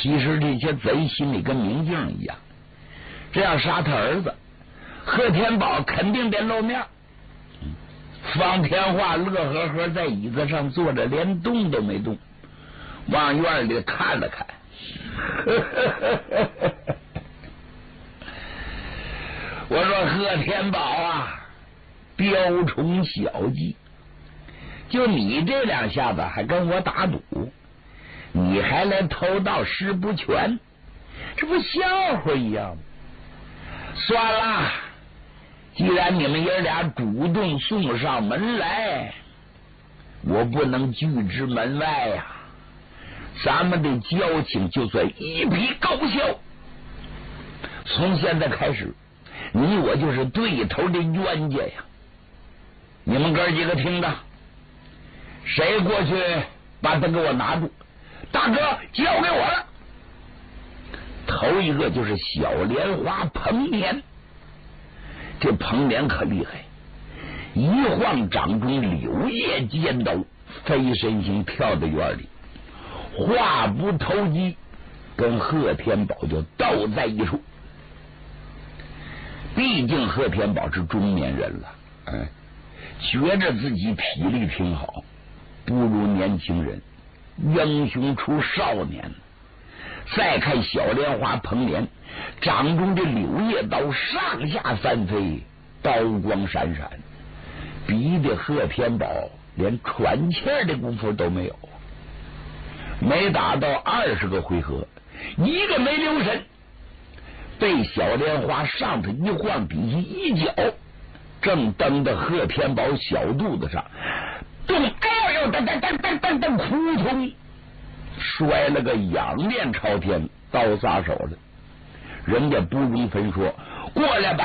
其实这些贼心里跟明镜一样，这要杀他儿子，贺天宝肯定得露面。方天化乐呵呵在椅子上坐着，连动都没动，往院里看了看。我说贺天宝啊，雕虫小技，就你这两下子还跟我打赌，你还来偷盗师不全，这不笑话一样吗？算了，既然你们爷俩主动送上门来，我不能拒之门外呀。咱们的交情就算一笔勾销，从现在开始，你我就是对头的冤家呀！你们哥几个听着，谁过去把他给我拿住？大哥，交给我了。头一个就是小莲花彭年，这彭年可厉害，一晃掌中柳叶尖刀，飞身形跳到院里，话不投机，跟贺天宝就斗在一处。毕竟贺天宝是中年人了，觉着自己体力挺好，不如年轻人，英雄出少年。再看小莲花彭年，掌中的柳叶刀上下翻飞，刀光闪闪，逼得贺天宝连喘气儿的功夫都没有。没打到20个回合，一个没留神，被小莲花上头一晃，底下一脚，正蹬到贺天宝小肚子上，咚！哎呦，噔，扑通，摔了个仰面朝天，刀撒手了。人家不容分说，过来吧。